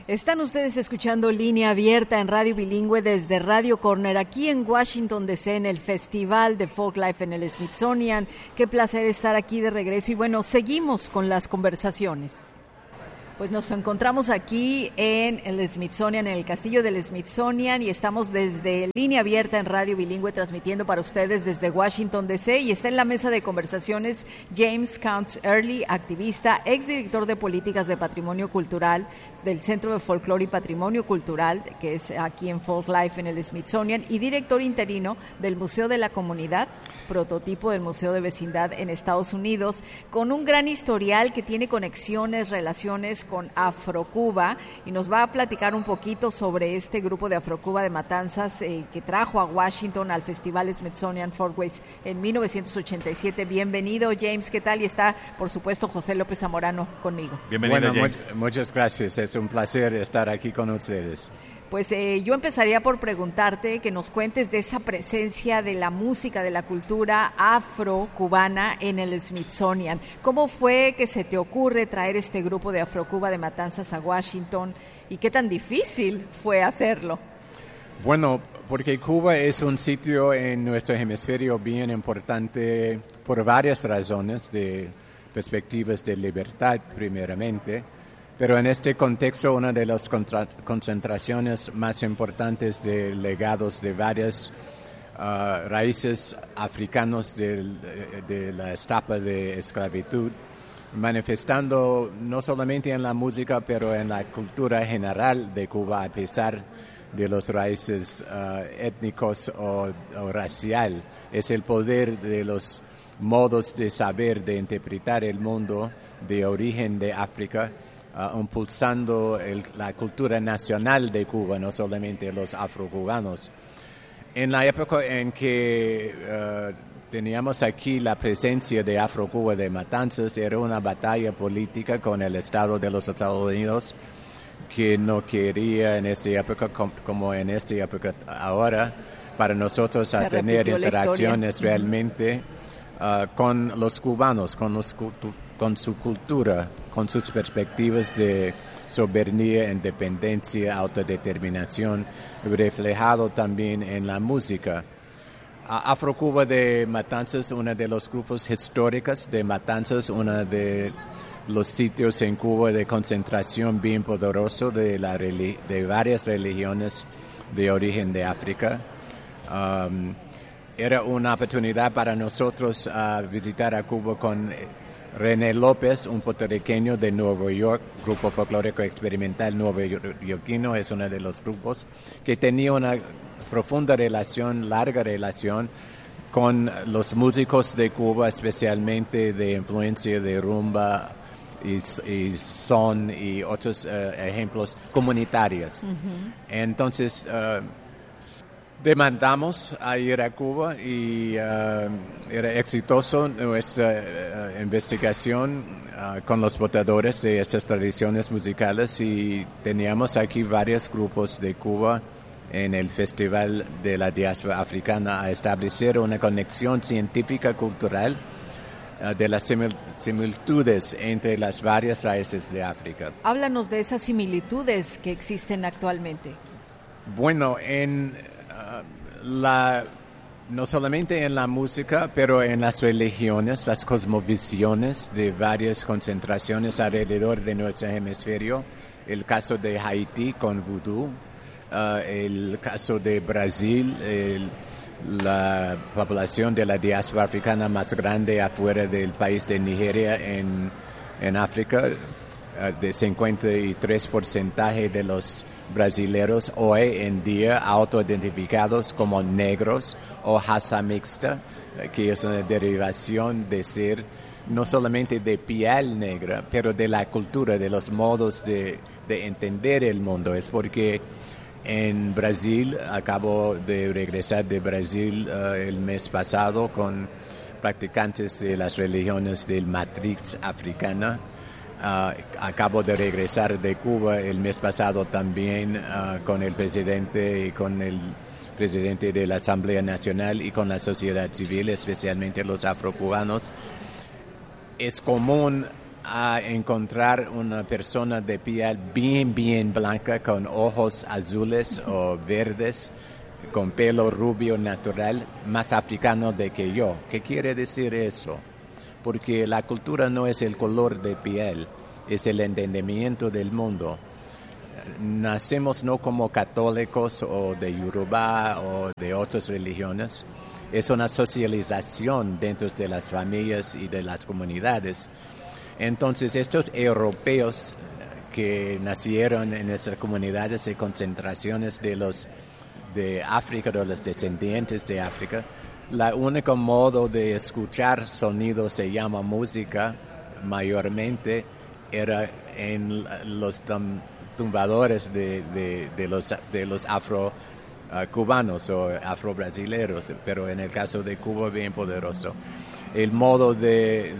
Están ustedes escuchando Línea Abierta en Radio Bilingüe desde Radio Corner, aquí en Washington, D.C., en el Festival de Folklife en el Smithsonian. Qué placer estar aquí de regreso y bueno, seguimos con las conversaciones. Pues nos encontramos aquí en el Smithsonian, en el Castillo del Smithsonian, y estamos desde Línea Abierta en Radio Bilingüe transmitiendo para ustedes desde Washington, D.C. y está en la mesa de conversaciones James Counts Early, activista, exdirector de políticas de patrimonio cultural del Centro de Folclore y Patrimonio Cultural, que es aquí en Folklife en el Smithsonian, y director interino del Museo de la Comunidad, prototipo del Museo de Vecindad en Estados Unidos, con un gran historial que tiene conexiones, relaciones con Afrocuba, y nos va a platicar un poquito sobre este grupo de Afrocuba de Matanzas que trajo a Washington al Festival Smithsonian Folkways en 1987. Bienvenido, James, ¿qué tal? Y está, por supuesto, José López Zamorano conmigo. Bienvenido, James. Muchas gracias, es un placer estar aquí con ustedes. Pues yo empezaría por preguntarte que nos cuentes de esa presencia de la música, de la cultura afro-cubana en el Smithsonian. ¿Cómo fue que se te ocurre traer este grupo de Afrocuba de Matanzas a Washington y qué tan difícil fue hacerlo? Bueno, porque Cuba es un sitio en nuestro hemisferio bien importante por varias razones, de perspectivas de libertad primeramente. Pero en este contexto, una de las concentraciones más importantes de legados de varias raíces africanos de la etapa de esclavitud, manifestando no solamente en la música, pero en la cultura general de Cuba, a pesar de los raíces étnicos o racial. Es el poder de los modos de saber, de interpretar el mundo de origen de África, impulsando la cultura nacional de Cuba, no solamente los afrocubanos. En la época en que teníamos aquí la presencia de Afrocuba de Matanzas, era una batalla política con el Estado de los Estados Unidos, que no quería en esta época, como en esta época ahora, para nosotros a tener interacciones realmente con los cubanos, con su cultura, con sus perspectivas de soberanía, independencia, autodeterminación, reflejado también en la música. Afrocuba de Matanzas, uno de los grupos históricos de Matanzas, uno de los sitios en Cuba de concentración bien poderoso de varias religiones de origen de África. Era una oportunidad para nosotros visitar a Cuba con René López, un puertorriqueño de Nueva York, grupo folclórico experimental nuevoyorquino, es uno de los grupos que tenía una profunda relación, larga relación con los músicos de Cuba, especialmente de influencia de rumba y son y otros ejemplos comunitarios. Uh-huh. Entonces, demandamos a ir a Cuba y era exitoso nuestra investigación con los portadores de estas tradiciones musicales y teníamos aquí varios grupos de Cuba en el Festival de la Diáspora Africana a establecer una conexión científica cultural de las similitudes entre las varias raíces de África. Háblanos de esas similitudes que existen actualmente. Bueno, no solamente en la música, pero en las religiones, las cosmovisiones de varias concentraciones alrededor de nuestro hemisferio. El caso de Haití con vudú, el caso de Brasil, la población de la diáspora africana más grande afuera del país de Nigeria en África, de 53% de los brasileros hoy en día autoidentificados como negros o raza mixta, que es una derivación de ser no solamente de piel negra, pero de la cultura, de los modos de entender el mundo. Es porque en Brasil, acabo de regresar de Brasil el mes pasado con practicantes de las religiones del matriz africana. Acabo de regresar de Cuba el mes pasado también con el presidente y con el presidente de la Asamblea Nacional y con la sociedad civil, especialmente los afrocubanos. Es común a encontrar una persona de piel bien blanca, con ojos azules o verdes, con pelo rubio natural, más africano de que yo. ¿Qué quiere decir eso? Porque la cultura no es el color de piel, es el entendimiento del mundo. Nacemos no como católicos o de Yoruba o de otras religiones. Es una socialización dentro de las familias y de las comunidades. Entonces, estos europeos que nacieron en esas comunidades de concentraciones de África, de los descendientes de África, el único modo de escuchar sonidos se llama música, mayormente era en los tumbadores de los afro-cubanos o afro-brasileros, pero en el caso de Cuba bien poderoso. El modo de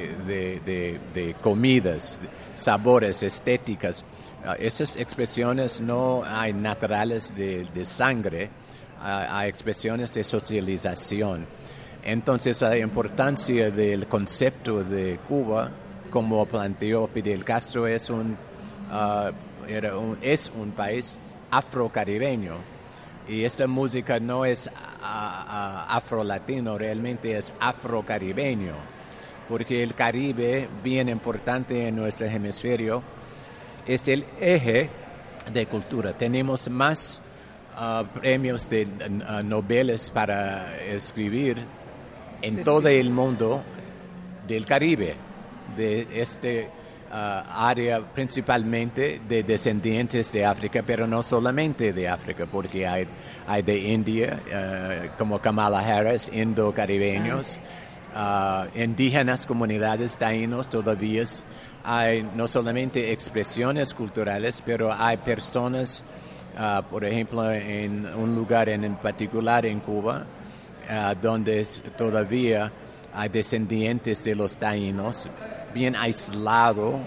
comidas, sabores, estéticas, esas expresiones no hay naturales de sangre, hay expresiones de socialización. Entonces la importancia del concepto de Cuba, como planteó Fidel Castro, es un país afrocaribeño. Y esta música no es afro-latino, realmente es afrocaribeño, porque el Caribe, bien importante en nuestro hemisferio, es el eje de cultura. Tenemos más premios de noveles para escribir en todo el mundo del Caribe, de este área principalmente de descendientes de África, pero no solamente de África, porque hay de India, como Kamala Harris, indo-caribeños, indígenas, comunidades taínos, todavía hay no solamente expresiones culturales, pero hay personas, por ejemplo, en un lugar en particular en Cuba, donde todavía hay descendientes de los taínos, bien aislado,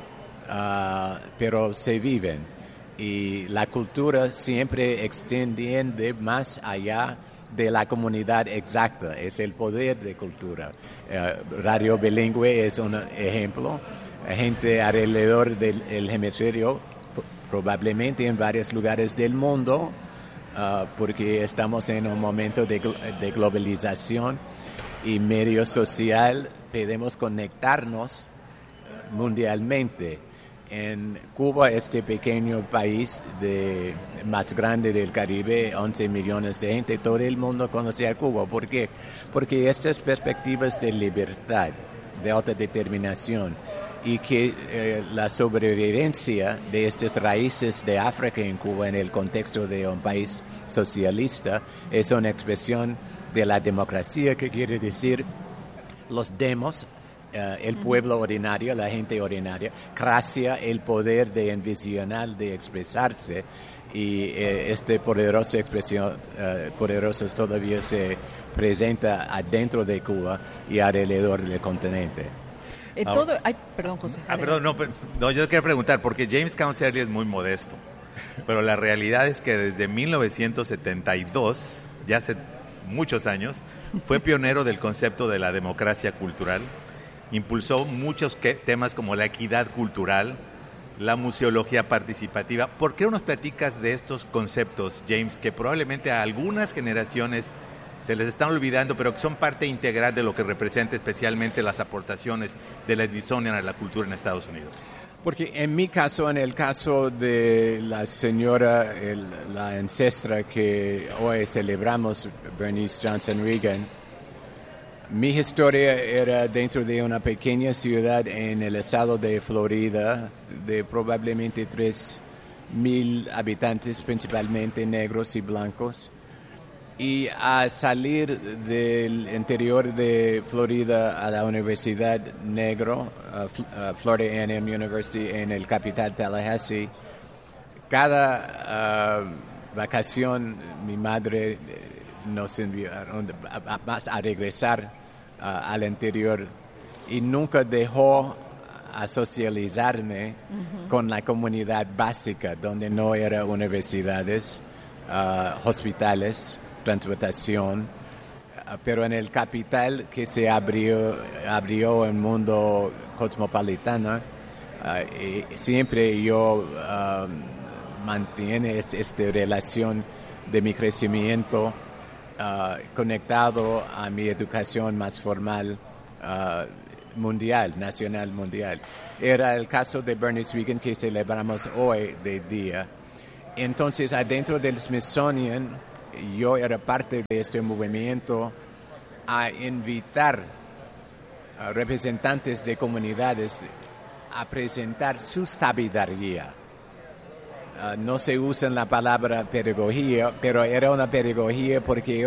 pero se viven. Y la cultura siempre extiende más allá de la comunidad exacta, es el poder de cultura. Radio Bilingüe es un ejemplo. Gente alrededor del hemisferio, probablemente en varios lugares del mundo, porque estamos en un momento de globalización y medio social, podemos conectarnos mundialmente. En Cuba, este pequeño país más grande del Caribe, 11 millones de gente, todo el mundo conoce a Cuba. ¿Por qué? Porque estas perspectivas de libertad, de autodeterminación, y que la sobrevivencia de estas raíces de África en Cuba en el contexto de un país socialista es una expresión de la democracia, que quiere decir los demos, el pueblo ordinario, la gente ordinaria, cracia, el poder de envisionar, de expresarse, y esta poderosa expresión, poderosa todavía se presenta adentro de Cuba y alrededor del continente. Perdón, José. No, yo quería preguntar, porque James Counts Early es muy modesto, pero la realidad es que desde 1972, ya hace muchos años, fue pionero del concepto de la democracia cultural, impulsó muchos temas como la equidad cultural, la museología participativa. ¿Por qué no nos platicas de estos conceptos, James, que probablemente a algunas generaciones se les están olvidando, pero que son parte integral de lo que representa especialmente las aportaciones de la Smithsonian a la cultura en Estados Unidos? Porque en mi caso, en el caso de la señora, la ancestra que hoy celebramos, Bernice Johnson Reagan, mi historia era dentro de una pequeña ciudad en el estado de Florida, de probablemente 3,000 habitantes, principalmente negros y blancos. Y a salir del interior de Florida a la Universidad Negro, Florida A&M University, en el capital Tallahassee, cada vacación mi madre nos envió a regresar al interior, y nunca dejó a socializarme con la comunidad básica, donde no eran universidades, hospitales, transportación, pero en el capital que se abrió el mundo cosmopolitano, siempre yo mantengo esta relación de mi crecimiento conectado a mi educación más formal mundial, nacional mundial. Era el caso de Bernice Reagon que celebramos hoy de día. Entonces, adentro del Smithsonian, yo era parte de este movimiento a invitar a representantes de comunidades a presentar su sabiduría. No se usa la palabra pedagogía, pero era una pedagogía porque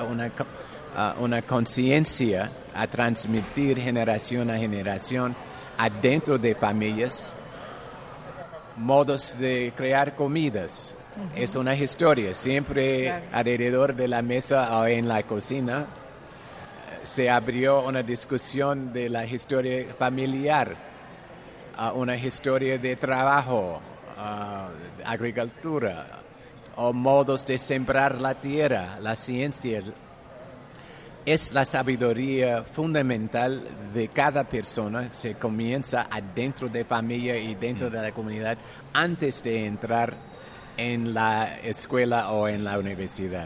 una conciencia a transmitir generación a generación adentro de familias, modos de crear comidas. Uh-huh. Es una historia, siempre claro. Alrededor de la mesa o en la cocina se abrió una discusión de la historia familiar, una historia de trabajo, agricultura, o modos de sembrar la tierra, la ciencia. Es la sabiduría fundamental de cada persona. Se comienza adentro de familia y dentro de la comunidad antes de entrar en la escuela o en la universidad.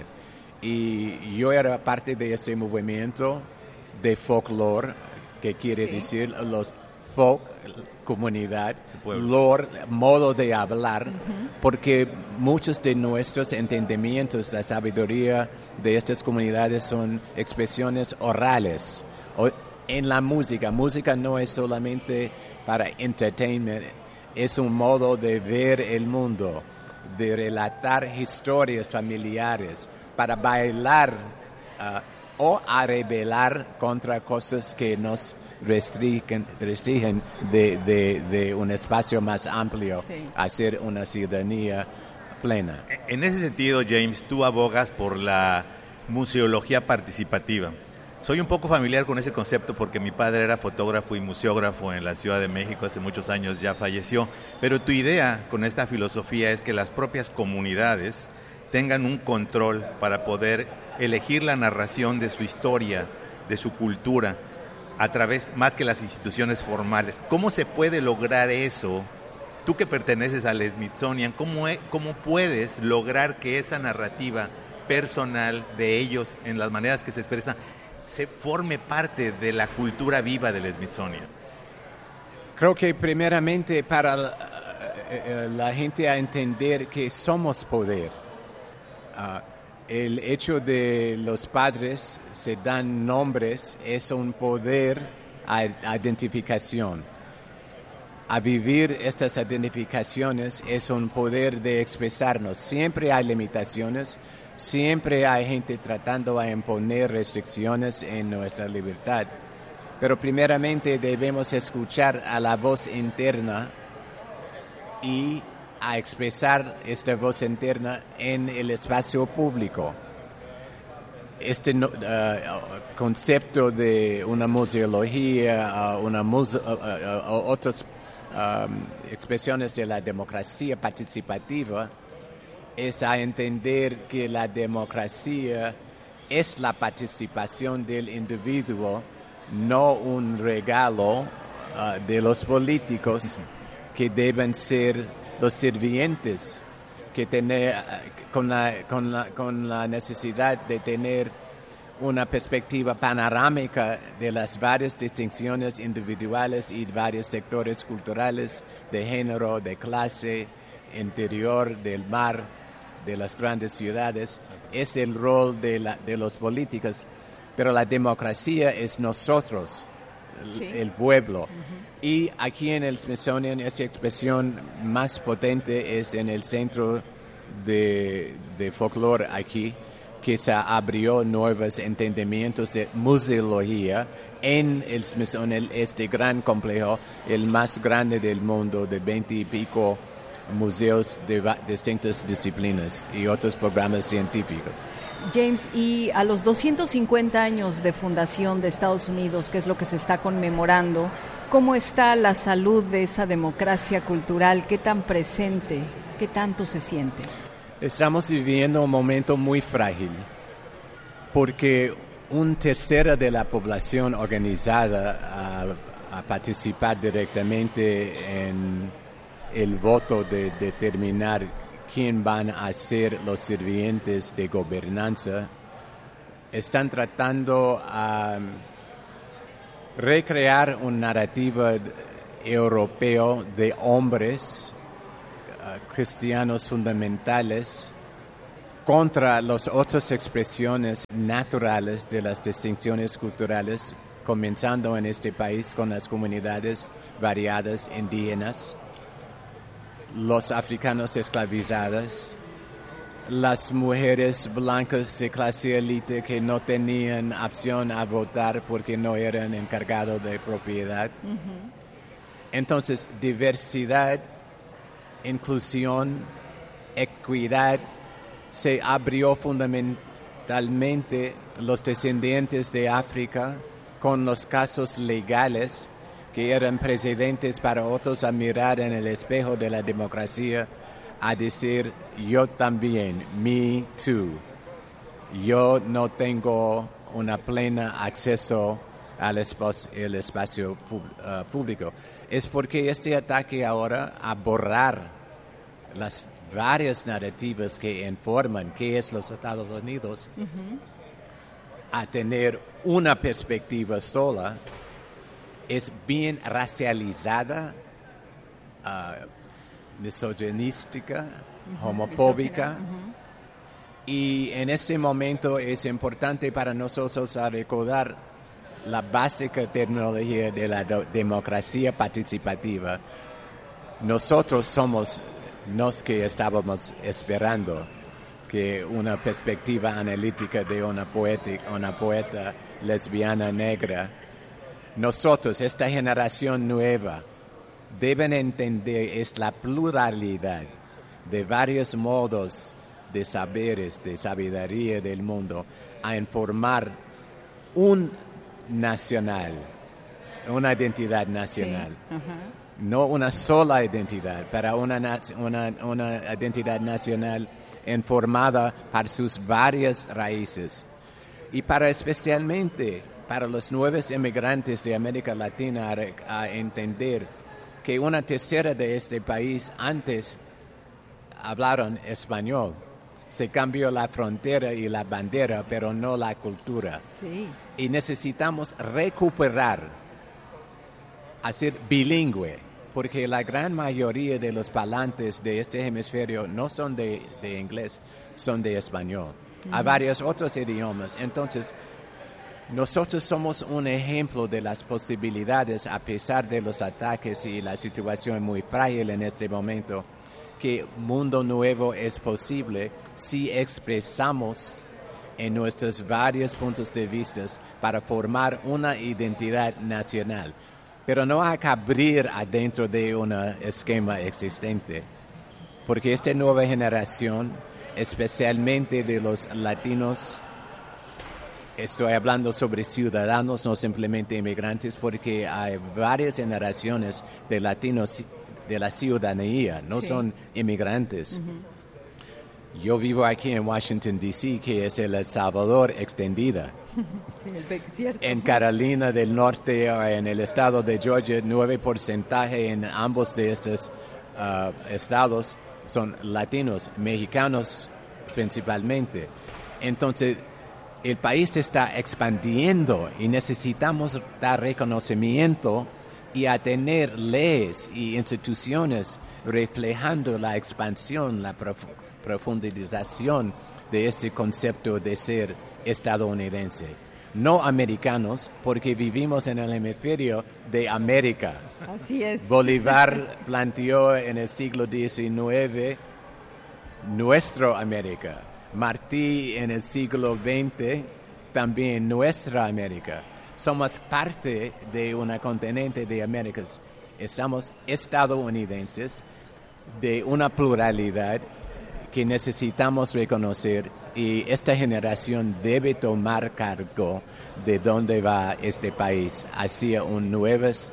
Y yo era parte de este movimiento de folklore, que quiere decir los folk, comunidad, lore, modo de hablar, porque muchos de nuestros entendimientos, la sabiduría de estas comunidades son expresiones orales. En la música no es solamente para entertainment, es un modo de ver el mundo, de relatar historias familiares, para bailar o a rebelar contra cosas que nos restringen de un espacio más amplio, sí, a ser una ciudadanía plena. En ese sentido, James, tú abogas por la museología participativa. Soy un poco familiar con ese concepto porque mi padre era fotógrafo y museógrafo en la Ciudad de México, hace muchos años ya falleció, pero tu idea con esta filosofía es que las propias comunidades tengan un control para poder elegir la narración de su historia, de su cultura, a través, más que las instituciones formales. ¿Cómo se puede lograr eso? Tú que perteneces al Smithsonian, ¿cómo puedes lograr que esa narrativa personal de ellos, en las maneras que se expresan, se forme parte de la cultura viva del Smithsonian? Creo que primeramente para la gente a entender que somos poder. El hecho de los padres se dan nombres es un poder a identificación. A vivir estas identificaciones es un poder de expresarnos. Siempre hay limitaciones, siempre hay gente tratando de imponer restricciones en nuestra libertad. Pero primeramente debemos escuchar a la voz interna y a expresar esta voz interna en el espacio público. Este concepto de una museología, otras expresiones de la democracia participativa, es a entender que la democracia es la participación del individuo, no un regalo de los políticos que deben ser los sirvientes, que tener con la necesidad de tener una perspectiva panorámica de las varias distinciones individuales y varios sectores culturales, de género, de clase, interior, del mar, de las grandes ciudades. Es el rol de los políticos, pero la democracia es nosotros, sí, el pueblo. Uh-huh. Y aquí en el Smithsonian esta expresión más potente es en el centro de folclore aquí, que se abrió nuevos entendimientos de museología en el Smithsonian, este gran complejo, el más grande del mundo, de 20 y pico museos de distintas disciplinas y otros programas científicos. James, y a los 250 años de fundación de Estados Unidos, que es lo que se está conmemorando, ¿cómo está la salud de esa democracia cultural? ¿Qué tan presente? ¿Qué tanto se siente? Estamos viviendo un momento muy frágil, porque un tercero de la población organizada a participar directamente en el voto de determinar quién van a ser los sirvientes de gobernanza, están tratando a recrear una narrativa europeo de hombres cristianos fundamentales contra las otras expresiones naturales de las distinciones culturales, comenzando en este país con las comunidades variadas indígenas, los africanos esclavizados, las mujeres blancas de clase élite que no tenían opción a votar porque no eran encargados de propiedad. Uh-huh. Entonces, diversidad, inclusión, equidad, se abrió fundamentalmente los descendientes de África con los casos legales que eran precedentes para otros a mirar en el espejo de la democracia, a decir, yo también, me too. Yo no tengo una plena acceso al espacio público. Es porque este ataque ahora a borrar las varias narrativas que informan qué es los Estados Unidos, uh-huh, a tener una perspectiva sola, es bien racializada, misoginística, uh-huh, homofóbica, uh-huh, y en este momento es importante para nosotros recordar la básica terminología de la democracia participativa. Nosotros somos los que estábamos esperando que una perspectiva analítica de una poeta lesbiana negra. Nosotros, esta generación nueva, deben entender es la pluralidad de varios modos de saberes, de sabiduría del mundo, a informar una identidad nacional. Sí. Uh-huh. No una sola identidad, pero una identidad nacional informada por sus varias raíces. Y especialmente para los nuevos inmigrantes de América Latina a entender que una tercera de este país antes hablaron español. Se cambió la frontera y la bandera, pero no la cultura. Sí. Y necesitamos recuperar, hacer bilingüe, porque la gran mayoría de los parlantes de este hemisferio no son de inglés, son de español. Mm. Hay varios otros idiomas. Entonces, nosotros somos un ejemplo de las posibilidades, a pesar de los ataques y la situación muy frágil en este momento, que mundo nuevo es posible si expresamos en nuestros varios puntos de vista para formar una identidad nacional. Pero no hay que abrir adentro de un esquema existente, porque esta nueva generación, especialmente de los latinos, estoy hablando sobre ciudadanos, no simplemente inmigrantes, porque hay varias generaciones de latinos de la ciudadanía, no sí, son inmigrantes. Uh-huh. Yo vivo aquí en Washington, D.C., que es el Salvador extendida. Sí, en Carolina del Norte o en el estado de Georgia, 9% en ambos de estos estados son latinos, mexicanos principalmente. Entonces, el país está expandiendo y necesitamos dar reconocimiento y a tener leyes y instituciones reflejando la expansión, la profundización de este concepto de ser estadounidense. No americanos, porque vivimos en el hemisferio de América. Así es. Bolívar planteó en el siglo XIX nuestra América. Martí en el siglo XX también nuestra América. Somos parte de un continente de Américas. Somos estadounidenses de una pluralidad que necesitamos reconocer, y esta generación debe tomar cargo de dónde va este país hacia nuevos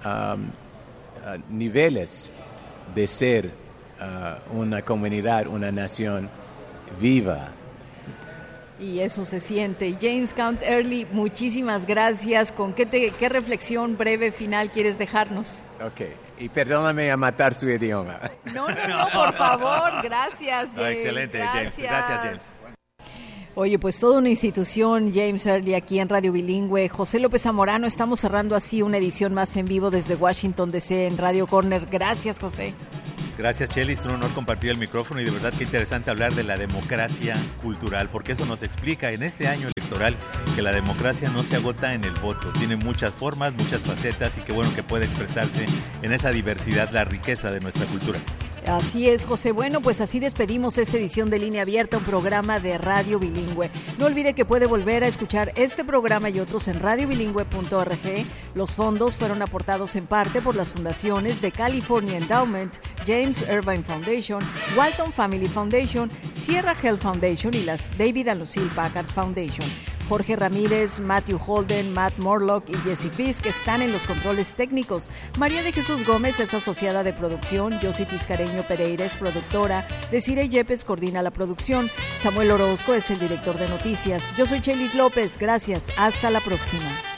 niveles de ser una comunidad, una nación viva. Y eso se siente. James Count Early, muchísimas gracias. ¿Con qué reflexión breve final quieres dejarnos? Ok, y perdóname a matar su idioma. No, por favor, gracias, James. Excelente, James. Gracias, James. Oye, pues toda una institución, James Early, aquí en Radio Bilingüe. José López Zamorano, estamos cerrando así una edición más en vivo desde Washington, D.C. en Radio Corner. Gracias, José. Gracias, Chely, es un honor compartir el micrófono y de verdad que interesante hablar de la democracia cultural, porque eso nos explica en este año electoral que la democracia no se agota en el voto, tiene muchas formas, muchas facetas y qué bueno que puede expresarse en esa diversidad la riqueza de nuestra cultura. Así es, José. Bueno, pues así despedimos esta edición de Línea Abierta, un programa de Radio Bilingüe. No olvide que puede volver a escuchar este programa y otros en radiobilingüe.org. Los fondos fueron aportados en parte por las fundaciones de California Endowment, James Irvine Foundation, Walton Family Foundation, Sierra Health Foundation y las David and Lucille Packard Foundation. Jorge Ramírez, Matthew Holden, Matt Morlock y Jesse Fisk están en los controles técnicos. María de Jesús Gómez es asociada de producción, Yossi Tiscareño Pereira es productora, Desiree Yepes coordina la producción, Samuel Orozco es el director de noticias. Yo soy Chelis López, gracias, hasta la próxima.